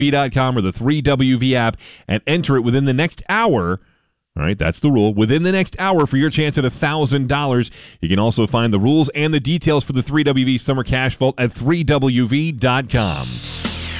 3WV.com or the 3WV app and enter it within the next hour. All right, that's the rule. Within the next hour for your chance at $1,000. You can also find the rules and the details for the 3WV Summer Cash Vault at 3WV.com.